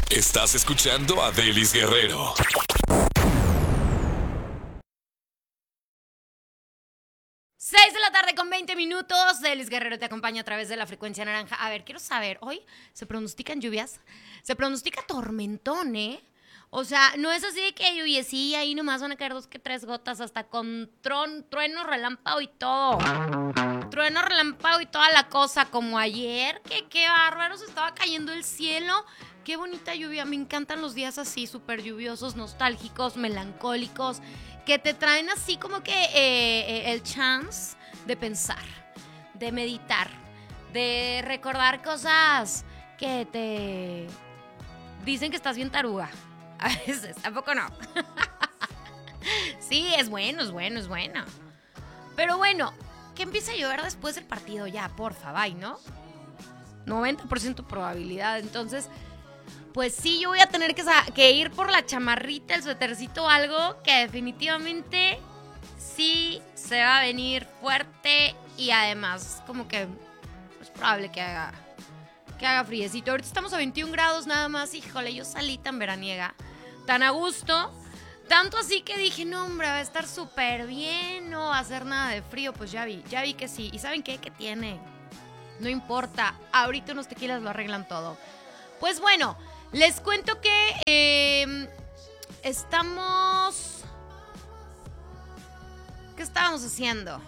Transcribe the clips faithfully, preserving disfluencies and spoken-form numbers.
Estás escuchando a Delis Guerrero. seis de la tarde con veinte minutos. Delis Guerrero te acompaña a través de la frecuencia naranja. A ver, quiero saber, hoy se pronostican lluvias, se pronostica tormentón, ¿eh? O sea, no es así de que lluviecilla, ahí nomás van a caer dos que tres gotas, hasta con tron, trueno, relámpago y todo. Trueno, relámpago y toda la cosa, como ayer, que qué bárbaro, se estaba cayendo el cielo. Qué bonita lluvia, me encantan los días así, súper lluviosos, nostálgicos, melancólicos, que te traen así como que eh, eh, el chance de pensar, de meditar, de recordar cosas que te dicen que estás bien taruga. A veces, tampoco no. Sí, es bueno, es bueno, es bueno. Pero bueno, que empiece a llover después del partido ya, porfa, bye, ¿no? noventa por ciento probabilidad, entonces... Pues sí, yo voy a tener que, que ir por la chamarrita, el suétercito o algo que definitivamente sí se va a venir fuerte y además como que es probable que haga, que haga friecito. Ahorita estamos a veintiún grados nada más, híjole, yo salí tan veraniega, tan a gusto, tanto así que dije, no hombre, va a estar súper bien, no va a hacer nada de frío, pues ya vi, ya vi que sí. ¿Y saben qué? ¿Qué tiene? No importa, ahorita unos tequilas lo arreglan todo. Pues bueno... Les cuento que eh, estamos... ¿Qué estábamos haciendo?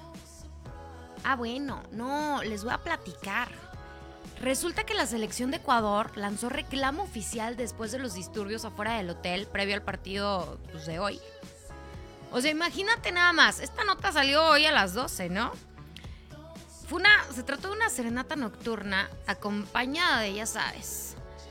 Ah, bueno, no, les voy a platicar. Resulta que la selección de Ecuador lanzó reclamo oficial después de los disturbios afuera del hotel previo al partido pues, de hoy. O sea, imagínate nada más, esta nota salió hoy a las doce, ¿no? Fue una, se trató de una serenata nocturna acompañada de, ya sabes...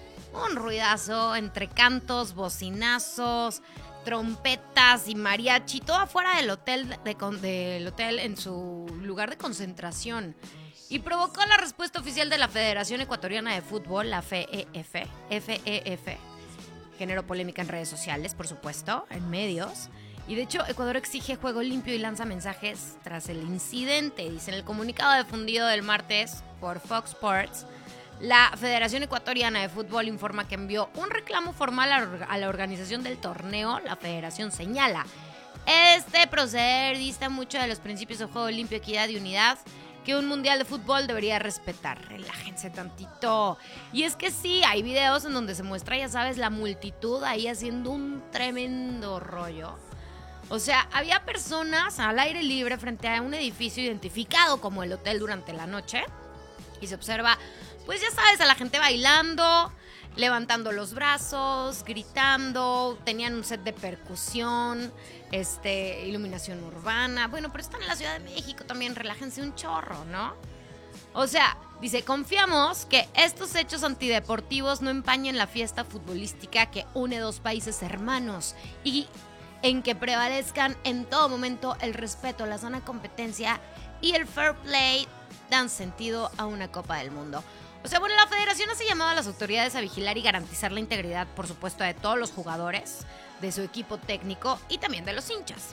un ruidazo entre cantos, bocinazos, trompetas y mariachi, todo afuera del hotel, de, del hotel en su lugar de concentración. Y provocó la respuesta oficial de la Federación Ecuatoriana de Fútbol, la F E F. F E F. Generó polémica en redes sociales, por supuesto, en medios. Y de hecho, Ecuador exige juego limpio y lanza mensajes tras el incidente. Dice en el comunicado difundido del martes por Fox Sports, la Federación Ecuatoriana de Fútbol informa que envió un reclamo formal a la organización del torneo. La federación señala: este proceder dista mucho de los principios de juego limpio, equidad y unidad que un mundial de fútbol debería respetar. Relájense tantito. Y es que sí, hay videos en donde se muestra, ya sabes, la multitud ahí haciendo un tremendo rollo. O sea, había personas al aire libre frente a un edificio identificado como el hotel durante la noche y se observa... Pues ya sabes, a la gente bailando, levantando los brazos, gritando, tenían un set de percusión, este, iluminación urbana. Bueno, pero están en la Ciudad de México también, relájense un chorro, ¿no? O sea, dice, confiamos que estos hechos antideportivos no empañen la fiesta futbolística que une dos países hermanos y en que prevalezcan en todo momento el respeto, la sana competencia y el fair play dan sentido a una Copa del Mundo. O sea, bueno, la federación hace llamado a las autoridades a vigilar y garantizar la integridad, por supuesto, de todos los jugadores, de su equipo técnico y también de los hinchas.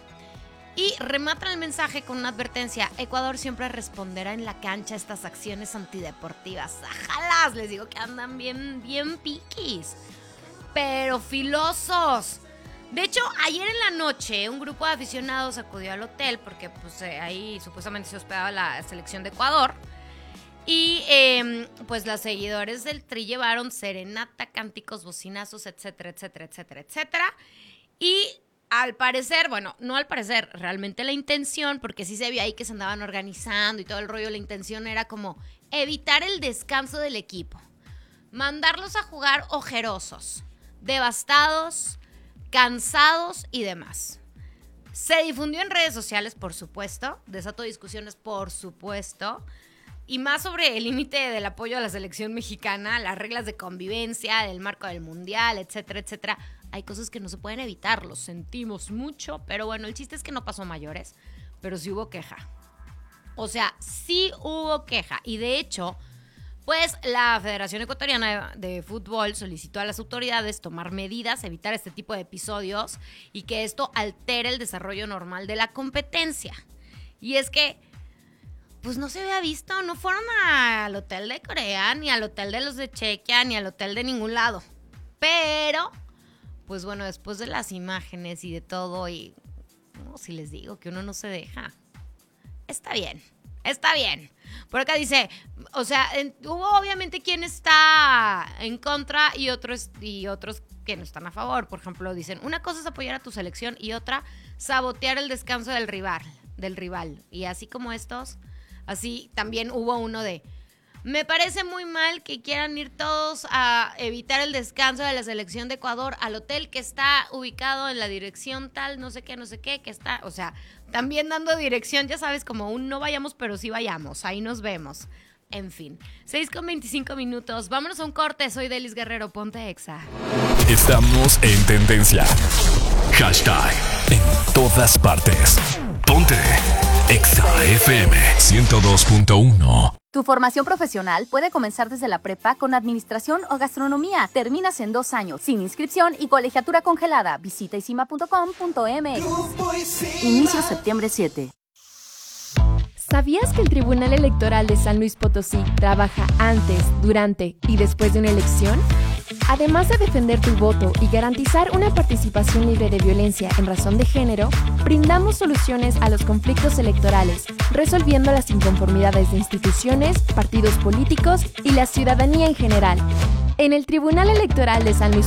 Y rematan el mensaje con una advertencia: Ecuador siempre responderá en la cancha a estas acciones antideportivas. ¡Ajalas! Les digo que andan bien, bien piquis, pero filosos. De hecho, ayer en la noche un grupo de aficionados acudió al hotel porque pues, eh, ahí supuestamente se hospedaba la selección de Ecuador. Y eh, pues los seguidores del Tri llevaron serenata, cánticos, bocinazos, etcétera, etcétera, etcétera, etcétera. Y al parecer, bueno, no al parecer, realmente la intención, porque sí se vio ahí que se andaban organizando y todo el rollo, la intención era como evitar el descanso del equipo. Mandarlos a jugar ojerosos, devastados, cansados y demás. Se difundió en redes sociales, por supuesto, desató discusiones, por supuesto, y más sobre el límite del apoyo a la selección mexicana, las reglas de convivencia, del marco del mundial, etcétera, etcétera. Hay cosas que no se pueden evitar, lo sentimos mucho, pero bueno, el chiste es que no pasó a mayores, pero sí hubo queja. O sea, sí hubo queja, y de hecho, pues la Federación Ecuatoriana de, de Fútbol solicitó a las autoridades tomar medidas, evitar este tipo de episodios y que esto altere el desarrollo normal de la competencia. Y es que pues no se había visto, no fueron al hotel de Corea, ni al hotel de los de Chequia, ni al hotel de ningún lado. pero, pues bueno, después de las imágenes y de todo, y no, si les digo que uno no se deja, está bien, está bien. Por acá dice, o sea, en, hubo obviamente quien está en contra y otros, y otros que no están a favor. Por ejemplo, dicen, una cosa es apoyar a tu selección y otra, sabotear el descanso del rival, del rival. Y así como estos, así también hubo uno de, me parece muy mal que quieran ir todos a evitar el descanso de la selección de Ecuador al hotel que está ubicado en la dirección tal, no sé qué, no sé qué, que está, o sea, también dando dirección, ya sabes, como un no vayamos, pero sí vayamos, ahí nos vemos. En fin, seis con veinticinco minutos, vámonos a un corte, soy Delis Guerrero, ponte Exa. Estamos en tendencia. Hashtag en todas partes. Ponte Exa F M ciento dos punto uno. Tu formación profesional puede comenzar desde la prepa con administración o gastronomía. Terminas en dos años, sin inscripción y colegiatura congelada. Visita isima punto com punto m x. Inicio septiembre siete. ¿Sabías que el Tribunal Electoral de San Luis Potosí trabaja antes, durante y después de una elección? Además de defender tu voto y garantizar una participación libre de violencia en razón de género, brindamos soluciones a los conflictos electorales, resolviendo las inconformidades de instituciones, partidos políticos y la ciudadanía en general. En el Tribunal Electoral de San Luis